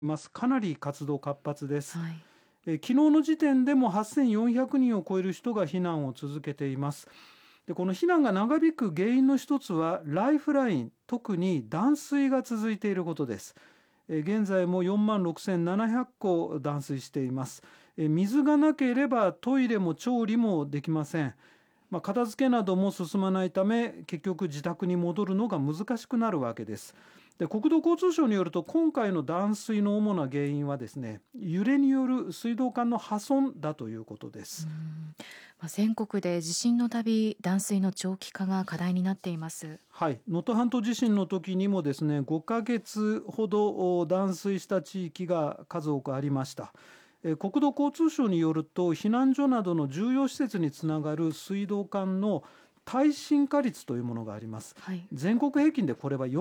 ます。かなり活動活発です。 はい。 昨日の時点でも8400人を超える人が避難を続けています。でこの避難が長引く原因の一つはライフライン、特に断水が続いていることです。現在も4万6700戸断水しています。水がなければトイレも調理もできません。片付けなども進まないため、結局自宅に戻るのが難しくなるわけです。で国土交通省によると、今回の断水の主な原因はですね、揺れによる水道管の破損だということでうす。 ん全国で地震のたび断水の長期化が課題になっています。 はい、能登半島地震の時にもですね、5ヶ月ほど断水した地域が数多くありました。国土交通省によると、避難所などの重要施設につながる水道管の耐震化率というものがあります。 はい。 全国平均でこれは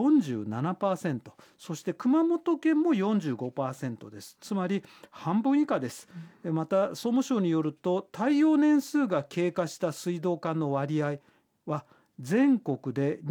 47%、そして熊本県も 45% です。つまり半分以下です。また総務省によると、耐用年数が経過した水道管の割合は全国で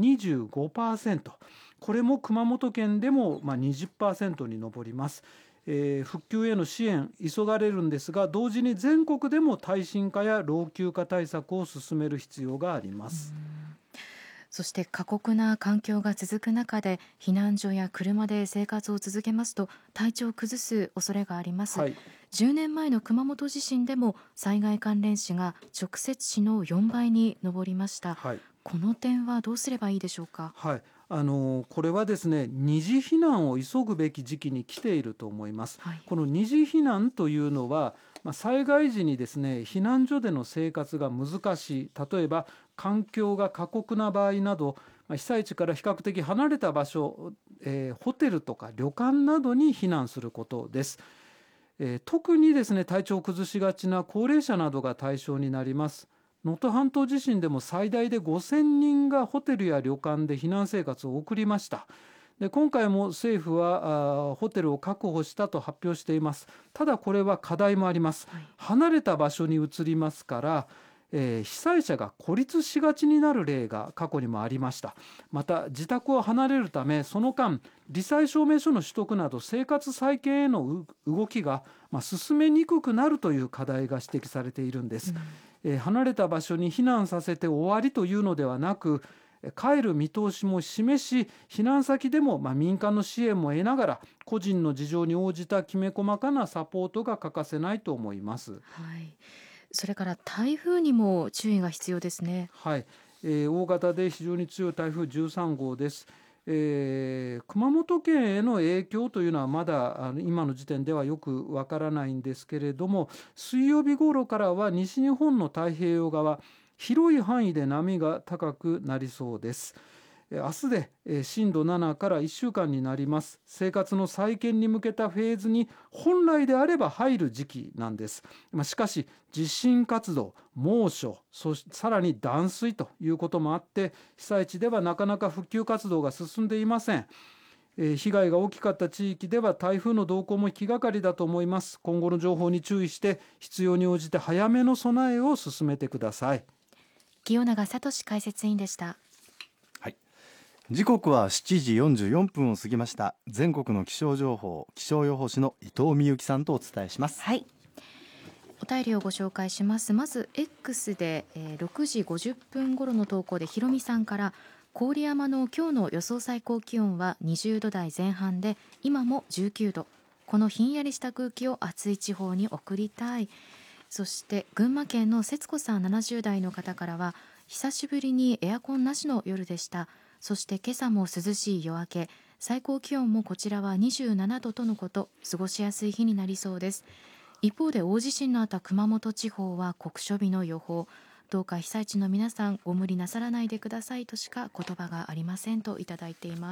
25%、これも熊本県でも20% に上ります。復旧への支援急がれるんですが、同時に全国でも耐震化や老朽化対策を進める必要がありまうす。 んそして過酷な環境が続く中で避難所や車で生活を続けますと体調を崩す恐れがあります。 はい、 10年前の熊本地震でも災害関連死が直接死の4倍に上りました。 はい、 この点はどうすればいいでしょうか。 はい、これはですね、二次避難を急ぐべき時期に来ていると思います。 はい。 この二次避難というのは、災害時にですね、避難所での生活が難しい、例えば環境が過酷な場合など、被災地から比較的離れた場所、ホテルとか旅館などに避難することです。特にですね、体調を崩しがちな高齢者などが対象になります。能登半島地震でも最大で5000人がホテルや旅館で避難生活を送りました。で今回も政府はホテルを確保したと発表しています。ただこれは課題もあります。 はい。 離れた場所に移りますから、被災者が孤立しがちになる例が過去にもありました。また自宅を離れるため、その間罹災証明書の取得など生活再建への動きが進めにくくなるという課題が指摘されているんです。離れた場所に避難させて終わりというのではなく、帰る見通しも示し、避難先でも民間の支援も得ながら、個人の事情に応じたきめ細かなサポートが欠かせないと思います。 はい。それから台風にも注意が必要ですね。 はい、大型で非常に強い台風13号です。熊本県への影響というのはまだ今の時点ではよくわからないんですけれども、水曜日頃からは西日本の太平洋側、広い範囲で波が高くなりそうです。明日で震度7から1週間になります。生活の再建に向けたフェーズに本来であれば入る時期なんです。しかし地震活動、猛暑、さらに断水ということもあって、被災地ではなかなか復旧活動が進んでいません。被害が大きかった地域では台風の動向も気がかりだと思います。今後の情報に注意して必要に応じて早めの備えを進めてください。 清永聡解説委員でした。 はい、時刻は7時44分を過ぎました。全国の気象情報、気象予報士の伊藤美幸さんとお伝えします。 はい。お便りをご紹介します。まず X で、6時50分頃の投稿でひろみさんから、郡山の今日の予想最高気温は20度台前半で今も19度、このひんやりした空気を暑い地方に送りたい。そして群馬県の節子さん70代の方からは、久しぶりにエアコンなしの夜でした。そして今朝も涼しい夜明け、最高気温もこちらは27度とのこと、過ごしやすい日になりそうです。一方で大地震のあった熊本地方は酷暑日の予報、どうか被災地の皆さんご無理なさらないでくださいとしか言葉がありませんといただいています。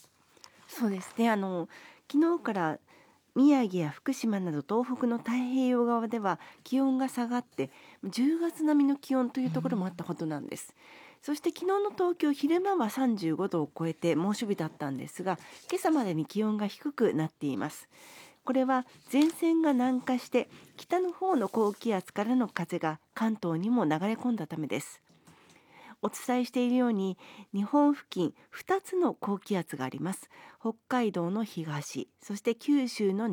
そうですね。昨日から宮城や福島など東北の太平洋側では気温が下がって10月並みの気温というところもあったことなんです。そして昨日の東京、昼間は35度を超えて猛暑日だったんですが、今朝までに気温が低くなっています。これは前線が南下して北の方の高気圧からの風が関東にも流れ込んだためです。お伝えしているように、日本付近2つの高気圧があります。北海道の東、そして九州の